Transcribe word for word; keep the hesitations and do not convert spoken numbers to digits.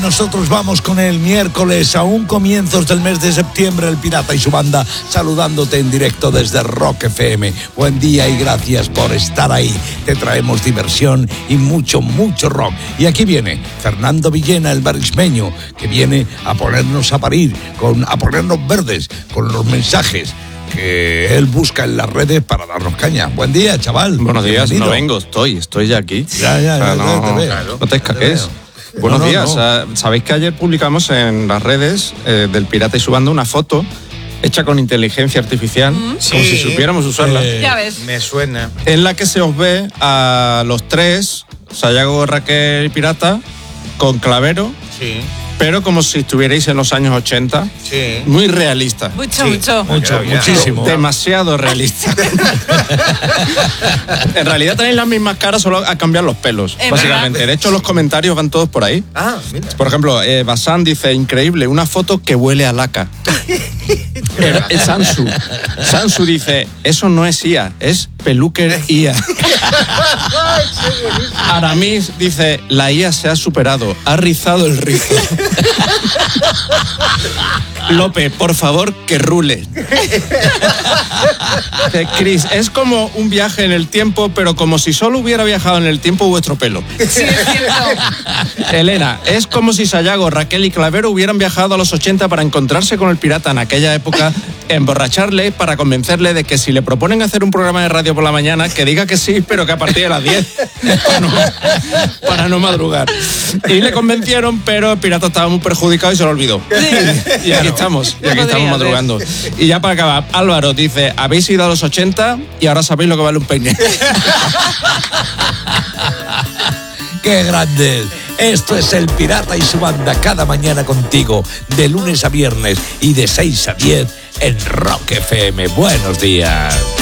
Nosotros vamos con el miércoles, aún comienzos del mes de septiembre, el Pirata y su banda, saludándote en directo desde Rock F M. Buen día y gracias por estar ahí. Te traemos diversión y mucho, mucho rock. Y aquí viene Fernando Villena, el barismeño, que viene a ponernos a parir, con, a ponernos verdes con los mensajes que él busca en las redes para darnos caña. Buen día, chaval. Buenos días. Bienvenido. No vengo, estoy, estoy ya aquí. Ya, ya, o sea, ya, no, te veo. Claro, no te escaques. Buenos no, no, días. no. O sea, sabéis que ayer publicamos en las redes eh, del Pirata y su banda una foto hecha con inteligencia artificial, mm, sí, como si supiéramos usarla. Eh, ya ves. Me suena. En la que se os ve a los tres, Sayago, Raquel y Pirata, con Clavero, Sí. pero como si estuvierais en los años ochenta. Sí. Muy realista. Mucho, Sí. mucho. Mucho, Ya, ya. muchísimo. Demasiado realista. En realidad tenéis las mismas caras, solo a cambiar los pelos, Es básicamente. verdad. De hecho, los comentarios van todos por ahí. Ah, mira. Por ejemplo, eh, Basán dice, increíble, una foto que huele a laca. El, el Sansu. Sansu dice, eso no es I A, es Peluker I A. Aramis dice, la I A se ha superado, ha rizado el rizo. Lope, por favor, que rule. Cris, es como un viaje en el tiempo, pero como si solo hubiera viajado en el tiempo vuestro pelo. Sí, es cierto. Elena, es como si Sayago, Raquel y Clavero hubieran viajado a los ochenta para encontrarse con el pirata en aquella época, emborracharle para convencerle de que si le proponen hacer un programa de radio por la mañana, que diga que sí, pero que a partir de las diez, para no, para no madrugar. Y le convencieron, pero el pirata estaba muy perjudicado y se lo olvidó. Sí. Y aquí estamos, y aquí Podría estamos madrugando. Y ya para acabar, Álvaro dice, habéis ido a los ochenta y ahora sabéis lo que vale un peine. ¡Qué grande! Esto es el Pirata y su banda, cada mañana contigo, de lunes a viernes y de seis a diez en Rock F M. Buenos días.